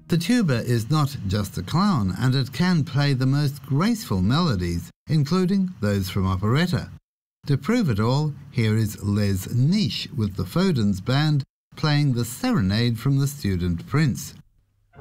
The tuba is not just a clown, and it can play the most graceful melodies, including those from operetta. To prove it all, here is Les Niche with the Fodens Band playing the Serenade from the Student Prince.